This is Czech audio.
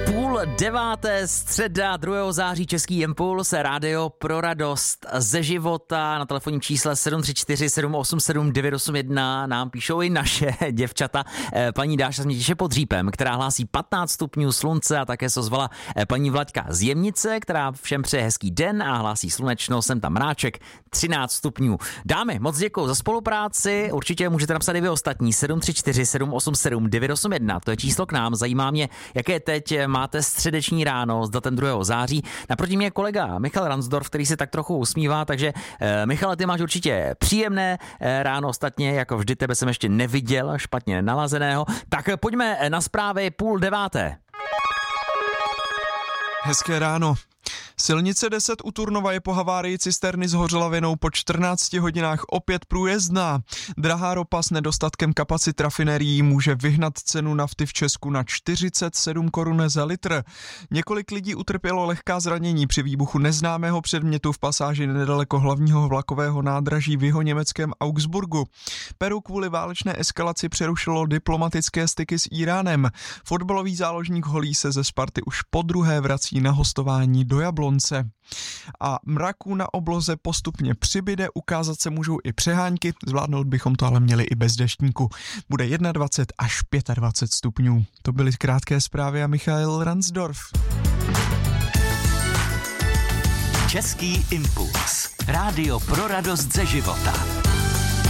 8:30, středa 2. září, Český impuls, rádio pro radost ze života. Na telefonním čísle 734 787 981 nám píšou i naše děvčata. Paní Dáša z Mětiše pod Řípem, která hlásí 15 stupňů slunce, a také se ozvala paní Vlaďka z Jemnice, která všem přeje hezký den a hlásí slunečno, jsem tam mráček, 13 stupňů. Dámy, moc děkuju za spolupráci, určitě můžete napsat i vy ostatní, 734 787 981, to je číslo k nám, zajímá mě, jaké teď máte středeční ráno s datem 2. září. Naproti mě kolega Michal Ransdorf, který se tak trochu usmívá, takže Michale, ty máš určitě příjemné ráno, ostatně jako vždy tebe jsem ještě neviděl špatně nalazeného. Tak pojďme na zprávy 8:30. Hezké ráno. Silnice 10 u Turnova je po havárii cisterny s hořlavinou po 14 hodinách opět průjezdná. Drahá ropa s nedostatkem kapacit rafinerií může vyhnat cenu nafty v Česku na 47 korun za litr. Několik lidí utrpělo lehká zranění při výbuchu neznámého předmětu v pasáži nedaleko hlavního vlakového nádraží v jihoněmeckém Augsburgu. Peru kvůli válečné eskalaci přerušilo diplomatické styky s Íránem. Fotbalový záložník Holý se ze Sparty už podruhé vrací na hostování do Jablonce. A mraků na obloze postupně přibyde, ukázat se můžou i přehánky, zvládnout bychom to ale měli i bez deštníku. Bude 21 až 25 stupňů. To byly krátké zprávy a Michal Ransdorf. Český impuls. Rádio pro radost ze života.